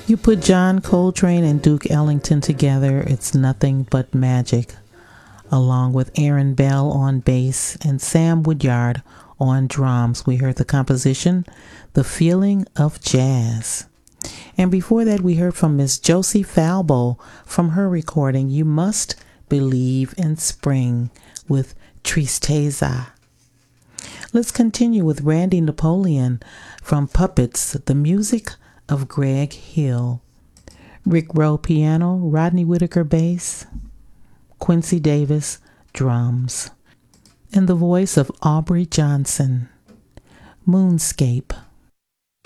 You put John Coltrane and Duke Ellington together, it's nothing but magic. Along with Aaron Bell on bass and Sam Woodyard on drums, we heard the composition, The Feeling of Jazz. And before that, we heard from Miss Josie Falbo from her recording, You Must Believe in Spring with Tristeza. Let's continue with Randy Napoleon from Puppets, the music of Greg Hill. Rick Rowe piano, Rodney Whitaker bass, Quincy Davis drums, and the voice of Aubrey Johnson. Moonscape.